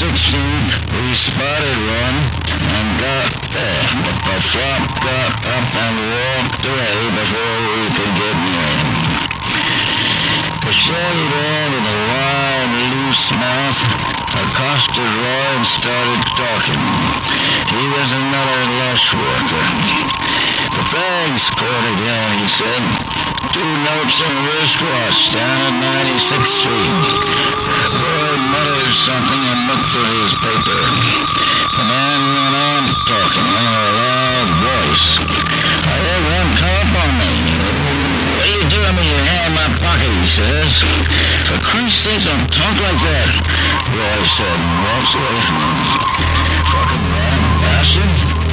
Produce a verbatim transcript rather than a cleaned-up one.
sixteenth, we spotted one and got there, but Flop got up and walked away before we could get near him. The shaggy dog with a wide, loose mouth accosted Roy and started talking. He was another lush worker. "The thanks, Port again," he said. "Two notes and a wristwatch down at ninety-sixth Street." Roy muttered something and looked through his paper. The man went on talking in a loud voice. "I had one come up on me. 'What are you doing with your hand in my pocket?' he says. 'For Christ's sake, don't talk like that,' Roy said and walked away from him. Fucking rat bastard."